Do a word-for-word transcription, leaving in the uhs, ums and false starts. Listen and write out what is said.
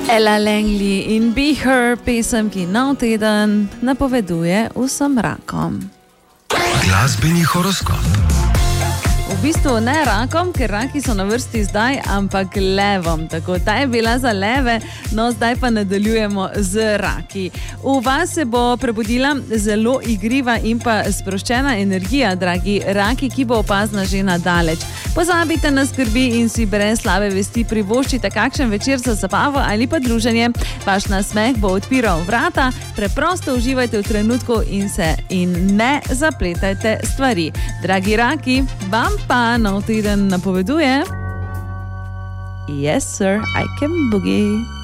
Ella Langley in Be Her, pesem, ki nov teden napoveduje vsem rakom. Glasbeni horoskop. V bistvu ne rakom, ker raki so na vrsti zdaj, ampak levom. Tako, ta je bila za leve, no zdaj pa nadaljujemo z raki. V vas se bo prebudila zelo igriva in pa sproščena energija, dragi raki, ki bo opazna že na daleč. Pozabite na skrbi in si brez slabe vesti privoščite kakšen večer za zabavo ali pa druženje. Vaš nasmeh bo odpiral vrata, preprosto uživajte v trenutku in se in ne zapletajte stvari. Dragi raki, vam pa nov teden napoveduje Yes sir, I can boogie.